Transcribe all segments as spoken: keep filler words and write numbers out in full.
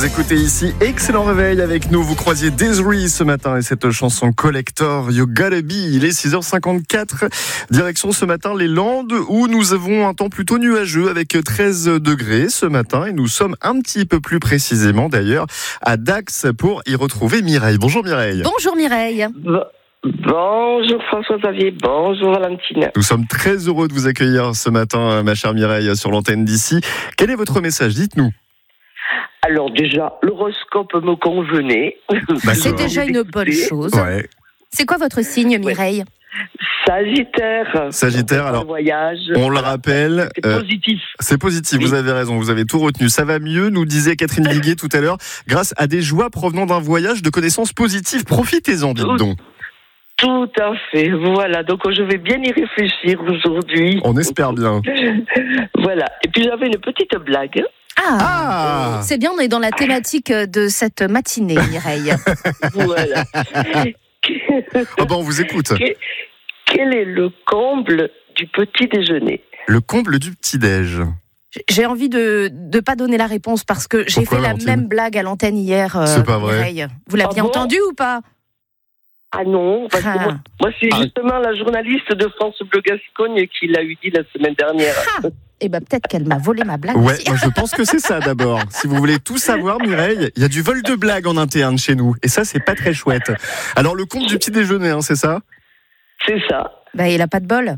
Vous écoutez ici Excellent Réveil avec nous. Vous croisiez Desiree ce matin et cette chanson Collector, You Gotta Be. Il est six heures cinquante-quatre. Direction ce matin les Landes où nous avons un temps plutôt nuageux avec treize degrés ce matin. Et nous sommes un petit peu plus précisément d'ailleurs à Dax pour y retrouver Mireille. Bonjour Mireille. Bonjour Mireille. Bonjour François-Xavier, bonjour Valentine. Nous sommes très heureux de vous accueillir ce matin, ma chère Mireille, sur l'antenne d'ici. Quel est votre message ? Dites-nous. Alors déjà, l'horoscope me convenait. C'est déjà une bonne chose. Ouais. C'est quoi votre signe, Mireille ? Sagittaire. Sagittaire, alors, voyage. on le rappelle. C'est euh, positif. C'est positif, Oui. vous avez raison, vous avez tout retenu. Ça va mieux, nous disait Catherine Viguier tout à l'heure, grâce à des joies provenant d'un voyage de connaissances positives. Profitez-en, dites donc. Tout à fait, voilà. Donc je vais bien y réfléchir aujourd'hui. On espère bien. Voilà. Et puis j'avais une petite blague. Ah, Ah c'est bien, on est dans la thématique de cette matinée, Mireille. Voilà. Ah ben, on vous écoute. Quel est le comble du petit déjeuner ? Le comble du petit-déj. J'ai envie de ne pas donner la réponse parce que j'ai Pourquoi, fait la Valentine même blague à l'antenne hier, euh, C'est pas vrai. Mireille. Vous l'aviez Ah bon entendu ou pas ? Ah non, parce que Ah. moi, moi, c'est Ah. justement la journaliste de France Bleu Gascogne qui l'a eu dit la semaine dernière. Ah. Eh ben peut-être qu'elle m'a volé ma blague Ouais, aussi. moi je pense que c'est ça d'abord. Si vous voulez tout savoir, Mireille, il y a du vol de blagues en interne chez nous. Et ça, c'est pas très chouette. Alors, le comble du petit déjeuner, hein, c'est ça ? C'est ça. Bah, il a pas de bol.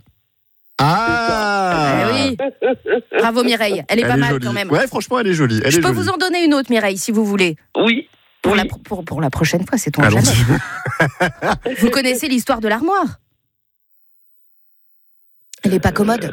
Ah Eh oui. Bravo Mireille, elle est Elle pas est mal jolie. quand même. Ouais, franchement, elle est jolie. Elle Je est peux jolie. vous en donner une autre, Mireille, si vous voulez. Oui. Pour, oui. la, pour, pour la prochaine fois, c'est ton Allons-y. jamais. Vous connaissez l'histoire de l'armoire ? Elle est pas commode.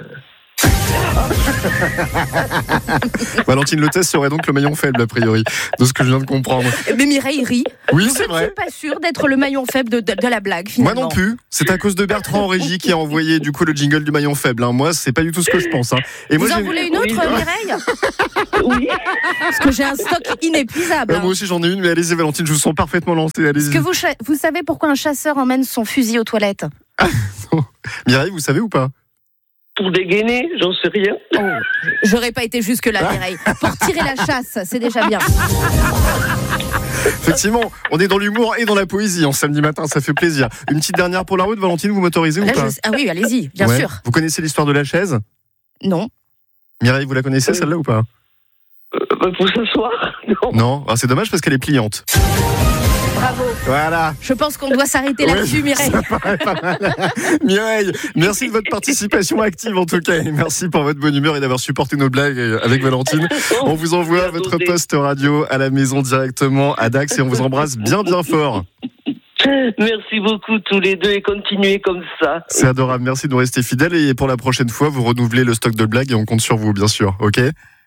Valentine Le Test serait donc le maillon faible, a priori, de ce que je viens de comprendre. Mais Mireille rit. Oui, Je c'est ne vrai. suis pas sûre d'être le maillon faible de, de, de la blague, Moi finalement. non plus. C'est à cause de Bertrand en régie qui a envoyé du coup le jingle du maillon faible. hein. Moi, c'est pas du tout ce que je pense. hein. Et moi, Vous en j'ai- voulez une autre, Oui. Mireille ? Oui. Parce que j'ai un stock inépuisable. Ouais, hein. moi aussi, j'en ai une, mais allez-y, Valentine, je vous sens parfaitement lancée. Est-ce Allez-y. que vous, cha- vous savez pourquoi un chasseur emmène son fusil aux toilettes ? Mireille, vous savez ou pas ? Pour dégainer, j'en sais rien. Oh, j'aurais pas été jusque-là, Mireille. Pour tirer la chasse, c'est déjà bien. Effectivement, on est dans l'humour et dans la poésie en samedi matin, ça fait plaisir. Une petite dernière pour la route, Valentine, vous m'autorisez ou Là, pas ? je- Ah oui, allez-y, bien Ouais. sûr. Vous connaissez l'histoire de la chaise ? Non. Mireille, vous la connaissez Oui. celle-là ou pas ? Euh, pour ce soir, non. Non, ah, c'est dommage parce qu'elle est pliante. Bravo. Voilà. Je pense qu'on doit s'arrêter Ouais, là-dessus, Mireille. Mireille, merci de votre participation active en tout cas. Et merci pour votre bonne humeur et d'avoir supporté nos blagues avec Valentine. On vous envoie votre poste radio à la maison directement à Dax et on vous embrasse bien bien fort. Merci beaucoup tous les deux et continuez comme ça. C'est adorable, merci de nous rester fidèles et pour la prochaine fois, vous renouvelez le stock de blagues et on compte sur vous bien sûr, ok ?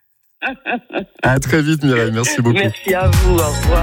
À très vite Mireille, merci beaucoup. Merci à vous, au revoir.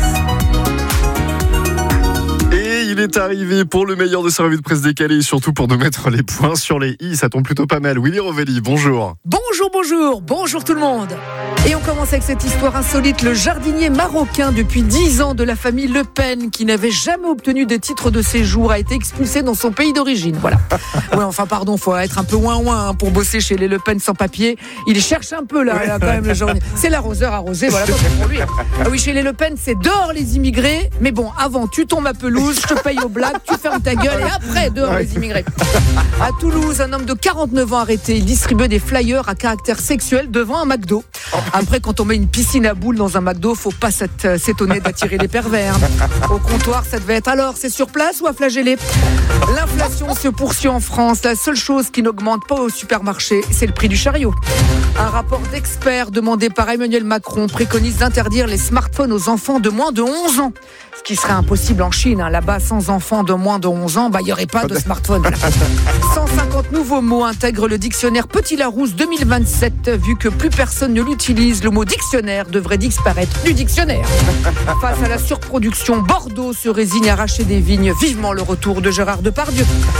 Et il est arrivé pour le meilleur de sa revue de presse décalée et surtout pour nous mettre les points sur les i. Ça tombe plutôt pas mal. Willy Rovelli, bonjour. Bonjour, bonjour, bonjour tout le monde. Et on commence avec cette histoire insolite. Le jardinier marocain depuis dix ans de la famille Le Pen, qui n'avait jamais obtenu de titre de séjour, a été expulsé dans son pays d'origine. Voilà. Ouais, enfin pardon, faut être un peu ouin ouin hein, pour bosser chez les Le Pen sans papier. Il cherche un peu là, là quand même le jardinier. C'est l'arroseur arrosé, voilà, bon, c'est pour lui. Ah oui, chez les Le Pen, c'est dehors les immigrés. Mais bon, avant, tu tombes à pelouse, je te paye aux blagues, tu fermes ta gueule et après, dehors les immigrés. À Toulouse, un homme de quarante-neuf ans arrêté. Il distribuait des flyers à caractère sexuel devant un McDo. Après, quand on met une piscine à boules dans un McDo, faut pas s'être- s'étonner d'attirer les pervers. Au comptoir, ça devait être alors, c'est sur place ou à flageller. L'inflation se poursuit en France. La seule chose qui n'augmente pas au supermarché, c'est le prix du chariot. Un rapport d'experts demandé par Emmanuel Macron préconise d'interdire les smartphones aux enfants de moins de onze ans. Ce qui serait impossible en Chine. Hein. Là-bas, sans enfants de moins de onze ans, bah, il n'y aurait pas de smartphone. Voilà. cent cinquante nouveaux mots intègrent le dictionnaire Petit Larousse deux mille vingt-sept. Vu que plus personne ne l'utilise, le mot dictionnaire devrait disparaître du dictionnaire. Face à la surproduction, Bordeaux se résigne à arracher des vignes. Vivement le retour de Gérard Depardieu. Tiens,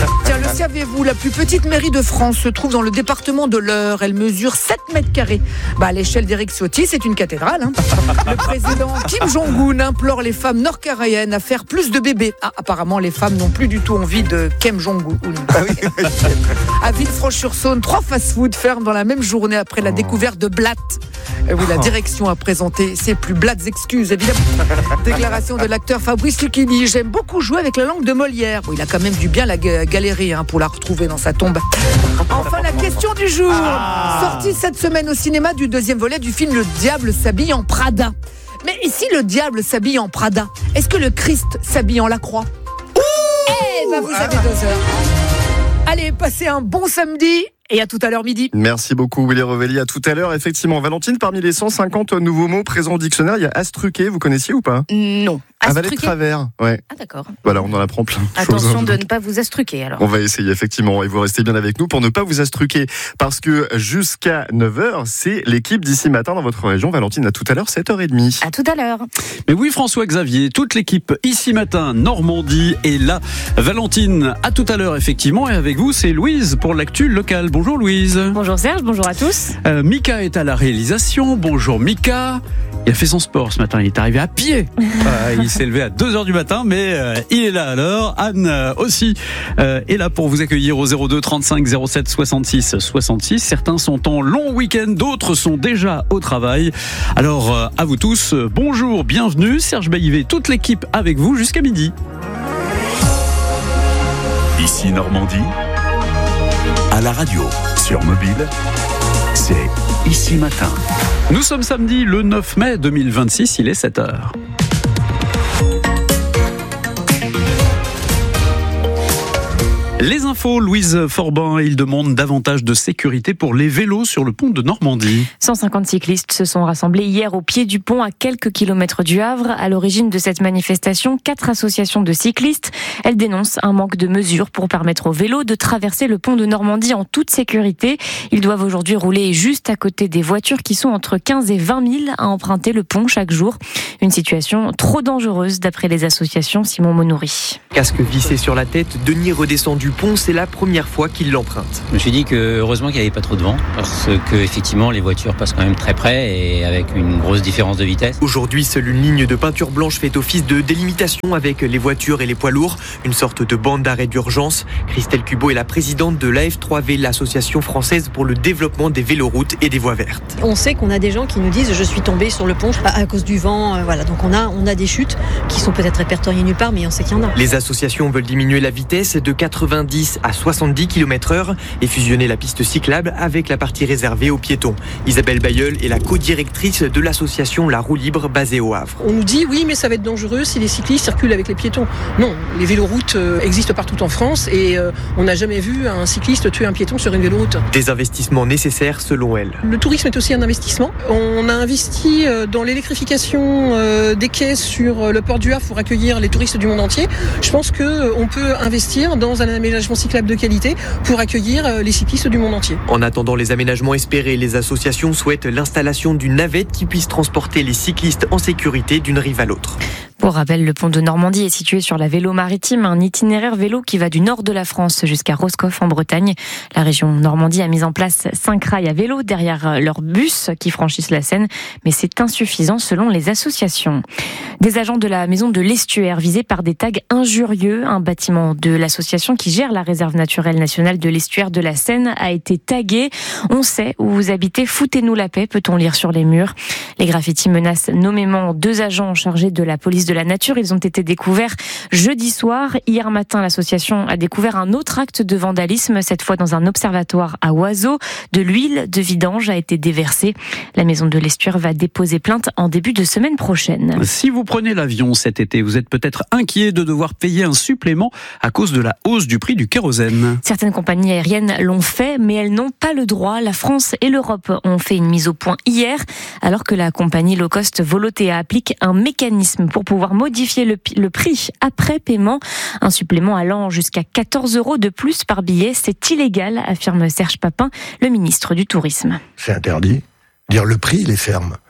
le saviez-vous, la plus petite mairie de France se trouve dans le département de l'Eure. Elle mesure sept mètres carrés. Bah, à l'échelle d'Éric Ciotti, c'est une cathédrale. Hein. Le président Kim Jong-un implore les femmes nord-coréennes à faire plus de bébés. Ah, apparemment, les femmes n'ont plus du tout envie de Kim Jong-un. Ah oui. À Villefranche-sur-Saône, trois fast-food ferment dans la même journée après la découverte de blattes. Oui, la direction a présenté ses plus blattes excuses, évidemment. Déclaration de l'acteur Fabrice Lucchini. J'aime beaucoup jouer avec la langue de Molière. Bon, il a quand même dû bien la galérer hein, pour la retrouver dans sa tombe. Enfin, la question du jour. Ah. Sortie cette semaine au cinéma du deuxième volet du film Le Diable s'habille en Prada. Mais si le diable s'habille en Prada, est-ce que le Christ s'habille en Lacroix ? Eh ben, vous avez deux heures. Allez, passez un bon samedi. Et à tout à l'heure midi. Merci beaucoup Willy Revelli, à tout à l'heure. Effectivement, Valentine, parmi les cent cinquante nouveaux mots présents au dictionnaire, il y a astruqué, vous connaissiez ou pas ? Non. Avaler de travers, ouais. Ah d'accord. Voilà, on en apprend plein de Attention choses. de ne pas vous astruquer alors. On va essayer effectivement, et vous restez bien avec nous pour ne pas vous astruquer. Parce que jusqu'à neuf heures, c'est l'équipe d'ici matin dans votre région. Valentine, à tout à l'heure, sept heures trente. À tout à l'heure. Mais oui, François-Xavier, toute l'équipe ici matin, Normandie est là. Valentine, à tout à l'heure effectivement, et avec vous, c'est Louise pour l'actu locale. Bonjour Louise. Bonjour Serge, bonjour à tous. Euh, Mika est à la réalisation. Bonjour Mika. Il a fait son sport ce matin, il est arrivé à pied. euh, il s'est levé à deux heures du matin, mais euh, il est là alors. Anne euh, aussi euh, est là pour vous accueillir au zéro deux trente-cinq zéro sept soixante-six soixante-six. Certains sont en long week-end, d'autres sont déjà au travail. Alors euh, à vous tous, euh, bonjour, bienvenue. Serge Baillivet, toute l'équipe avec vous jusqu'à midi. Ici Normandie, à la radio, sur mobile, c'est Ici Matin. Nous sommes samedi le neuf mai deux mille vingt-six, il est sept heures. Les infos, Louise Forbin, il demande davantage de sécurité pour les vélos sur le pont de Normandie. cent cinquante cyclistes se sont rassemblés hier au pied du pont à quelques kilomètres du Havre. À l'origine de cette manifestation, quatre associations de cyclistes. Elles dénoncent un manque de mesures pour permettre aux vélos de traverser le pont de Normandie en toute sécurité. Ils doivent aujourd'hui rouler juste à côté des voitures qui sont entre quinze et vingt mille à emprunter le pont chaque jour. Une situation trop dangereuse d'après les associations. Simon Monoury. Casque vissé sur la tête, Denis redescend du pont, c'est la première fois qu'il l'emprunte. Je me suis dit que heureusement qu'il n'y avait pas trop de vent, parce que effectivement les voitures passent quand même très près et avec une grosse différence de vitesse. Aujourd'hui, seule une ligne de peinture blanche fait office de délimitation avec les voitures et les poids lourds, une sorte de bande d'arrêt d'urgence. Christelle Cubaud est la présidente de l'A F trois V, l'association française pour le développement des véloroutes et des voies vertes. On sait qu'on a des gens qui nous disent je suis tombé sur le pont à cause du vent, voilà. Donc on a on a des chutes qui sont peut-être répertoriées nulle part, mais on sait qu'il y en a. Les associations veulent diminuer la vitesse de quatre-vingt-dix à soixante-dix kilomètres heure et fusionner la piste cyclable avec la partie réservée aux piétons. Isabelle Bayeul est la co-directrice de l'association La Roue Libre basée au Havre. On nous dit oui mais ça va être dangereux si les cyclistes circulent avec les piétons. Non, les véloroutes existent partout en France et on n'a jamais vu un cycliste tuer un piéton sur une véloroute. Des investissements nécessaires selon elle. Le tourisme est aussi un investissement. On a investi dans l'électrification des quais sur le port du Havre pour accueillir les touristes du monde entier. Je pense qu'on peut investir dans un aménagement cyclable de qualité pour accueillir les cyclistes du monde entier. En attendant les aménagements espérés, les associations souhaitent l'installation d'une navette qui puisse transporter les cyclistes en sécurité d'une rive à l'autre. Pour rappel, le pont de Normandie est situé sur la Vélo Maritime, un itinéraire vélo qui va du nord de la France jusqu'à Roscoff en Bretagne. La région Normandie a mis en place cinq rails à vélo derrière leurs bus qui franchissent la Seine, mais c'est insuffisant selon les associations. Des agents de la maison de l'Estuaire visés par des tags injurieux. Un bâtiment de l'association qui gère la réserve naturelle nationale de l'Estuaire de la Seine a été tagué. On sait où vous habitez, foutez-nous la paix, peut-on lire sur les murs. Les graffitis menacent nommément deux agents chargés de la police de la nature. Ils ont été découverts jeudi soir. Hier matin, l'association a découvert un autre acte de vandalisme, cette fois dans un observatoire à Oiseaux. De l'huile de vidange a été déversée. La maison de l'Estuaire va déposer plainte en début de semaine prochaine. Si vous prenez l'avion cet été, vous êtes peut-être inquiet de devoir payer un supplément à cause de la hausse du prix du kérosène. Certaines compagnies aériennes l'ont fait, mais elles n'ont pas le droit. La France et l'Europe ont fait une mise au point hier, alors que la compagnie low cost Volotea applique un mécanisme pour pouvoir modifier le, le prix après paiement. Un supplément allant jusqu'à quatorze euros de plus par billet, c'est illégal, affirme Serge Papin, le ministre du Tourisme. C'est interdit. Dire le prix, il est ferme.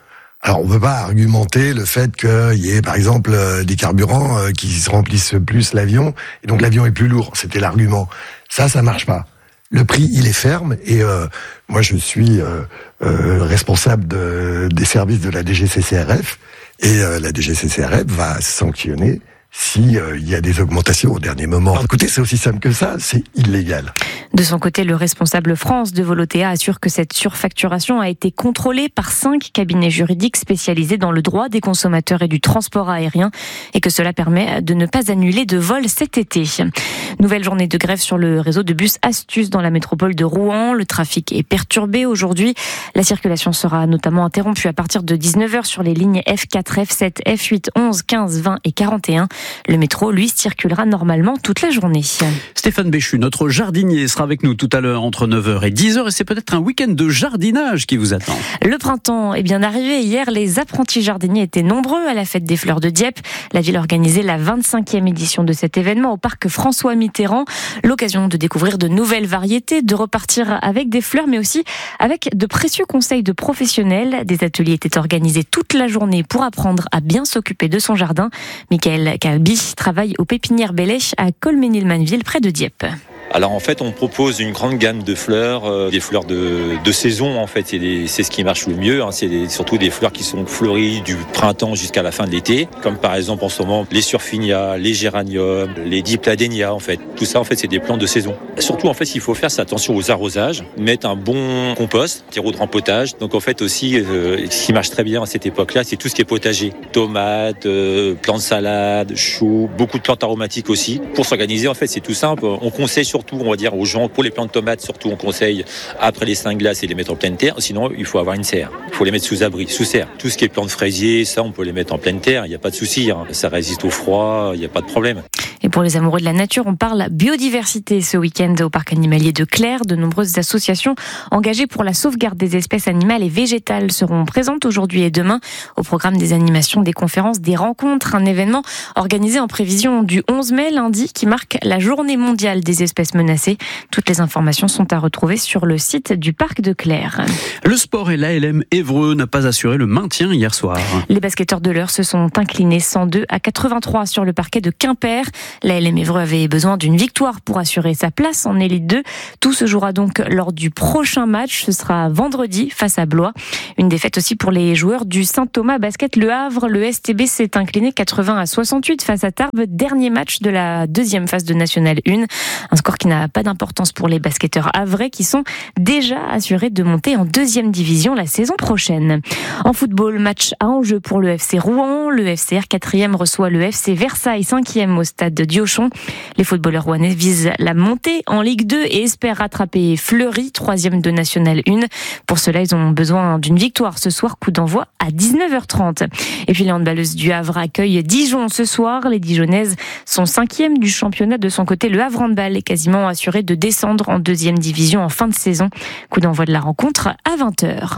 Alors, on peut pas argumenter le fait qu'il y ait, par exemple, euh, des carburants euh, qui se remplissent plus l'avion, et donc l'avion est plus lourd. C'était l'argument. Ça, ça marche pas. Le prix, il est ferme, et euh, moi, je suis euh, euh, responsable de, des services de la D G C C R F, et euh, la D G C C R F va sanctionner si euh, il y a des augmentations au dernier moment. Alors, écoutez, c'est aussi simple que ça, c'est illégal. De son côté, le responsable France de Volotea assure que cette surfacturation a été contrôlée par cinq cabinets juridiques spécialisés dans le droit des consommateurs et du transport aérien et que cela permet de ne pas annuler de vol cet été. Nouvelle journée de grève sur le réseau de bus Astuce dans la métropole de Rouen. Le trafic est perturbé aujourd'hui. La circulation sera notamment interrompue à partir de dix-neuf heures sur les lignes F quatre, F sept, F huit, onze, quinze, vingt et quarante et un. Le métro, lui, circulera normalement toute la journée. Stéphane Béchu, notre jardinier, sera avec nous tout à l'heure entre neuf heures et dix heures et c'est peut-être un week-end de jardinage qui vous attend. Le printemps est bien arrivé. Hier, les apprentis jardiniers étaient nombreux à la fête des fleurs de Dieppe. La ville organisait la vingt-cinquième édition de cet événement au parc François Mitterrand. L'occasion de découvrir de nouvelles variétés, de repartir avec des fleurs, mais aussi avec de précieux conseils de professionnels. Des ateliers étaient organisés toute la journée pour apprendre à bien s'occuper de son jardin. Michael Calbi travaille aux pépinières Bellèche à Colménil-Manville, près de Dieppe. Alors en fait, on propose une grande gamme de fleurs, euh, des fleurs de, de saison en fait, c'est, des, c'est ce qui marche le mieux. Hein. C'est des, surtout des fleurs qui sont fleuries du printemps jusqu'à la fin de l'été, comme par exemple en ce moment les surfinias, les géraniums, les dipladénias en fait. Tout ça en fait, c'est des plantes de saison. Surtout en fait, ce qu'il faut faire, c'est attention aux arrosages, mettre un bon compost, terreau de rempotage. Donc en fait aussi, euh, ce qui marche très bien à cette époque-là, c'est tout ce qui est potager, tomates, euh, plantes salades, choux, beaucoup de plantes aromatiques aussi. Pour s'organiser en fait, c'est tout simple. On conseille surtout, on va dire aux gens, pour les plantes de tomates, surtout on conseille après les cinq glaces et les mettre en pleine terre. Sinon, il faut avoir une serre. Il faut les mettre sous abri, sous serre. Tout ce qui est plantes fraisiers, ça, on peut les mettre en pleine terre. Il n'y a pas de souci. Hein. Ça résiste au froid. Il n'y a pas de problème. Et pour les amoureux de la nature, on parle biodiversité ce week-end au parc animalier de Clères. De nombreuses associations engagées pour la sauvegarde des espèces animales et végétales seront présentes aujourd'hui et demain au programme des animations, des conférences, des rencontres. Un événement organisé en prévision du onze mai, lundi, qui marque la journée mondiale des espèces menacées. Toutes les informations sont à retrouver sur le site du parc de Clères. Le sport et l'A L M Évreux n'a pas assuré le maintien hier soir. Les basketteurs de l'Eure se sont inclinés cent deux à quatre-vingt-trois sur le parquet de Quimper. L'A L M Évreux avait besoin d'une victoire pour assurer sa place en Élite deux. Tout se jouera donc lors du prochain match. Ce sera vendredi face à Blois. Une défaite aussi pour les joueurs du Saint-Thomas Basket Le Havre. Le S T B s'est incliné quatre-vingts à soixante-huit face à Tarbes. Dernier match de la deuxième phase de National un. Un score qui n'a pas d'importance pour les basketteurs havrais qui sont déjà assurés de monter en deuxième division la saison prochaine. En football, match à enjeu pour le F C Rouen. Le F C R quatrième reçoit le F C Versailles cinquième au stade de Diochon. Les footballeurs rouennais visent la montée en Ligue deux et espèrent rattraper Fleury, troisième de National un. Pour cela, ils ont besoin d'une victoire ce soir, coup d'envoi à dix-neuf heures trente. Et puis les handballeuses du Havre accueillent Dijon ce soir. Les Dijonnaises sont cinquième du championnat. De son côté, le Havre Handball est quasiment assuré de descendre en deuxième division en fin de saison. Coup d'envoi de la rencontre à vingt heures.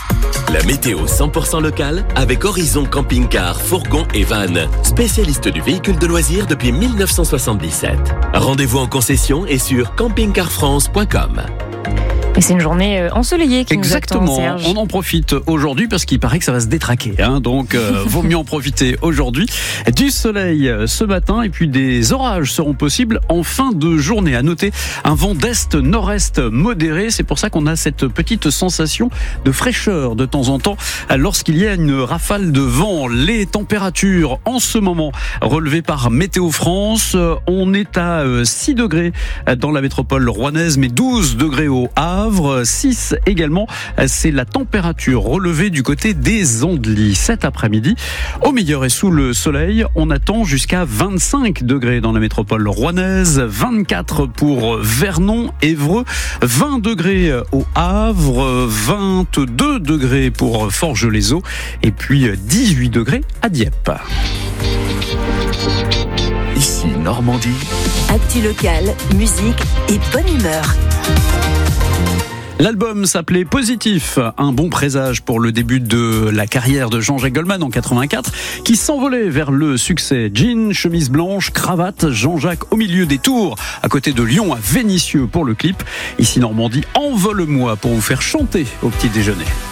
La météo cent pour cent locale avec Horizon Camping-Car, Fourgon et Van, spécialiste du véhicule de loisirs depuis mille neuf cent soixante-dix-sept. Rendez-vous en concession et sur camping car france point com. Et c'est une journée ensoleillée qui Exactement. nous attend, Serge. On en profite aujourd'hui parce qu'il paraît que ça va se détraquer. Hein, donc, euh, vaut mieux en profiter aujourd'hui. Du soleil ce matin et puis des orages seront possibles en fin de journée. À noter un vent d'est-nord-est modéré. C'est pour ça qu'on a cette petite sensation de fraîcheur de temps en temps lorsqu'il y a une rafale de vent. Les températures en ce moment relevées par Météo France. On est à six degrés dans la métropole rouennaise, mais douze degrés au Havre. six également, c'est la température relevée du côté des Andelys cet après-midi. Au meilleur et sous le soleil, on attend jusqu'à vingt-cinq degrés dans la métropole rouennaise, vingt-quatre pour Vernon, Évreux, vingt degrés au Havre, vingt-deux degrés pour Forges-les-Eaux et puis dix-huit degrés à Dieppe. Ici Normandie. Actu local, musique et bonne humeur. L'album s'appelait Positif, un bon présage pour le début de la carrière de Jean-Jacques Goldman en quatre-vingt-quatre, qui s'envolait vers le succès. Jean, chemise blanche, cravate, Jean-Jacques au milieu des tours, à côté de Lyon, à Vénissieux pour le clip. Ici Normandie, envole-moi pour vous faire chanter au petit déjeuner.